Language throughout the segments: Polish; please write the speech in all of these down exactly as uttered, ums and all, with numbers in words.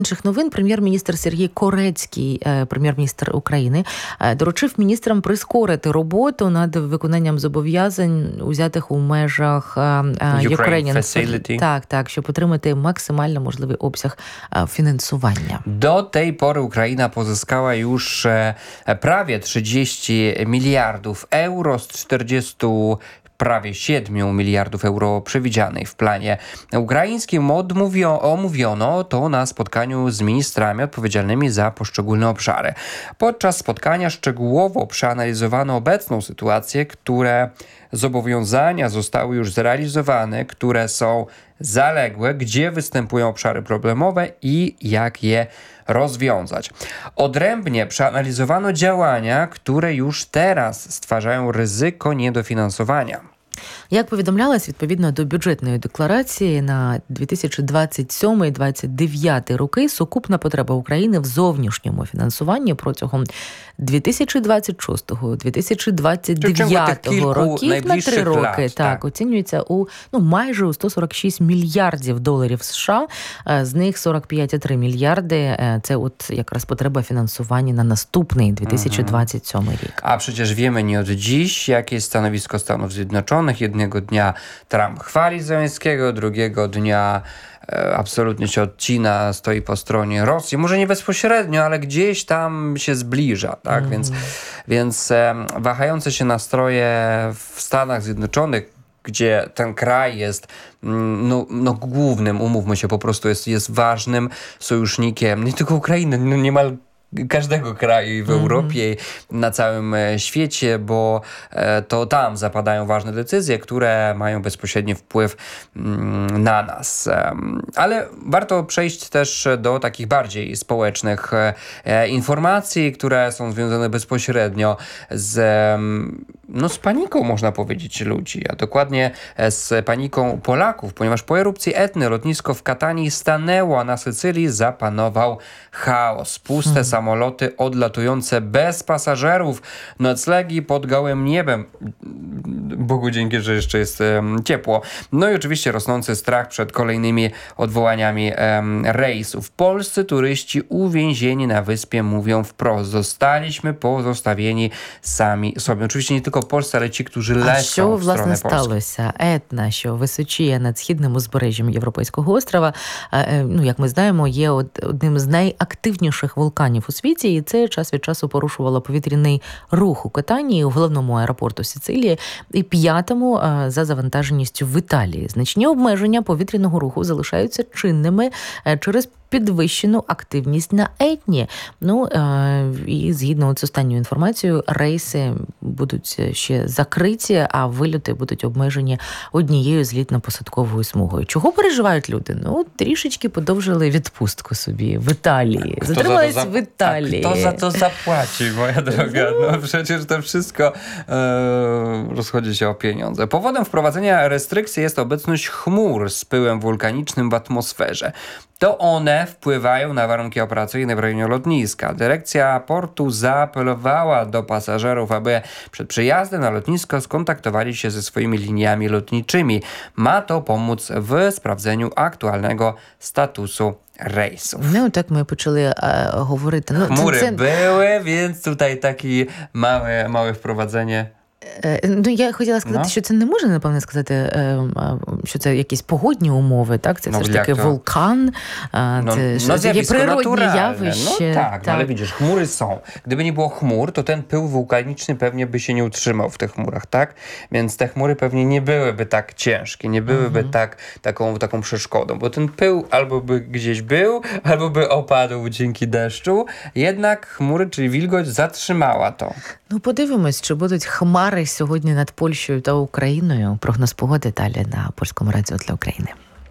Інших новин прем'єр-міністр Сергій Корецький, прем'єр-міністр України, доручив міністрам прискорити роботу над виконанням зобов'язань, узятих у межах Ukraine Facility. Так, так, щоб отримати максимально можливий обсяг фінансування. Do tej pory Ukraina pozyskała już prawie trzydzieści miliardów euro z czterdziestu prawie siedmiu miliardów euro przewidzianej w planie ukraińskim. Odmówio, omówiono to na spotkaniu z ministrami odpowiedzialnymi za poszczególne obszary. Podczas spotkania szczegółowo przeanalizowano obecną sytuację, które zobowiązania zostały już zrealizowane, które są zaległe, gdzie występują obszary problemowe i jak je rozwiązać. Odrębnie przeanalizowano działania, które już teraz stwarzają ryzyko niedofinansowania. Як повідомлялось, відповідно до бюджетної декларації на дві тисячі двадцять сьомий - двадцять дев'ятий роки сукупна потреба України в зовнішньому фінансуванні протягом дві тисячі двадцять шостого - дві тисячі двадцять дев'ятого років на три роки лат, так, так. оцінюється у ну майже у сто сорок шість мільярдів доларів США. З них сорок п'ять цілих три мільярди – це от якраз потреба фінансування на наступний дві тисячі двадцять сьомий рік. A przecież wiemy nie od dziś, jakie jest stanowisko Stanów Zjednoczonych. Jednego dnia Trump chwali Zełenskiego, drugiego dnia e, absolutnie się odcina, stoi po stronie Rosji. Może nie bezpośrednio, ale gdzieś tam się zbliża, tak? Mm. Więc, więc e, wahające się nastroje w Stanach Zjednoczonych, gdzie ten kraj jest no, no głównym, umówmy się, po prostu jest, jest ważnym sojusznikiem nie tylko Ukrainy, no niemal każdego kraju w mm. Europie, na całym świecie, bo to tam zapadają ważne decyzje, które mają bezpośredni wpływ na nas. Ale warto przejść też do takich bardziej społecznych informacji, które są związane bezpośrednio z, no, z paniką, można powiedzieć, ludzi, a dokładnie z paniką Polaków, ponieważ po erupcji Etny lotnisko w Katanii stanęło, a na Sycylii zapanował chaos. Puste mm. samoloty odlatujące bez pasażerów, noclegi pod gołym niebem. Bogu dzięki, że jeszcze jest um, ciepło. No i oczywiście rosnący strach przed kolejnymi odwołaniami um, rejsów. Polscy turyści uwięzieni na wyspie mówią wprost: zostaliśmy pozostawieni sami sobie. Oczywiście nie tylko polscy, ale ci, którzy lecą w stronę Polski. А що, власне, сталося? Етна, що височіє над східним узбережжям Європейського острова, ну, як ми знаємо, є одним з найактивніших вулканів у світі, і це час від часу порушувало повітряний рух у Катанії, у головному аеропорту Сицилії, і п'ятому за завантаженістю в Італії. Значні обмеження повітряного руху залишаються чинними через підвищену активність на Етні. Ну, і згідно з останньою інформацією, рейси будуть ще закриті, а вильоти будуть обмежені однією злітно-посадковою смугою. Чого переживають люди? Ну, трішечки подовжили відпустку собі в Італії. Затримались za, w Italii. A kto za to zapłaci, moja droga? No przecież to wszystko e, rozchodzi się o pieniądze. Powodem wprowadzenia restrykcji jest obecność chmur z pyłem wulkanicznym w atmosferze. To one wpływają na warunki operacyjne w rejonie lotniska. Dyrekcja portu zaapelowała do pasażerów, aby przed przyjazdem na lotnisko skontaktowali się ze swoimi liniami lotniczymi. Ma to pomóc w sprawdzeniu aktualnego statusu rejsów. No tak my почали e, говорити. No, Chmury це... były, więc tutaj takie małe, małe wprowadzenie. Ну, я хотіла сказати, no. що це не можна, напевно, сказати, що це якісь погодні умови, так? Це no, все ж таки to? вулкан, no, це no, ж є природні явище. No tak, tak. No, ale widzisz, chmury są. Gdyby nie było chmur, to ten pył wulkaniczny pewnie by się nie utrzymał w tych chmurach, tak? Więc te chmury pewnie nie byłyby tak ciężkie, nie byłyby mhm. tak, taką, taką przeszkodą, bo ten pył albo by gdzieś był, albo by opadł dzięki deszczu, jednak chmury, czyli wilgoć, zatrzymała to. Ну, подивимось, чи будуть хмари сьогодні над Польщею та Україною. Прогноз погоди далі на Польському радіо для України.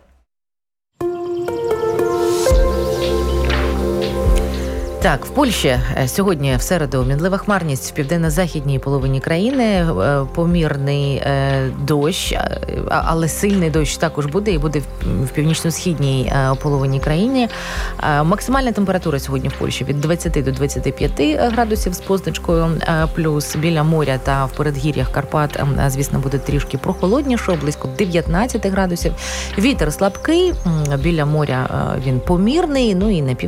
Так, в Польщі сьогодні в середу мінлива хмарність в південно-західній половині країни, помірний дощ, але сильний дощ також буде і буде в північно-східній половині країни. Максимальна температура сьогодні в Польщі від двадцяти до двадцяти п'яти градусів з позначкою плюс. Біля моря та в передгір'ях Карпат, звісно, буде трішки прохолодніше, близько дев'ятнадцяти градусів. Вітер слабкий, біля моря він помірний, ну і на пів